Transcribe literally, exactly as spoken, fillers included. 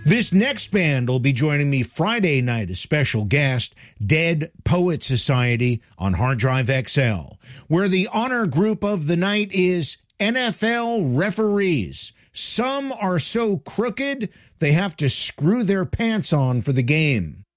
This next band will be joining me Friday night as special guest, Dead Poet Society on Hard Drive X L, where the honor group of the night is N F L referees. Some are so crooked they have to screw their pants on for the game.